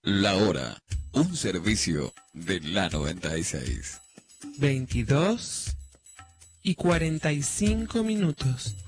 La hora, un servicio de la 96. 22:45.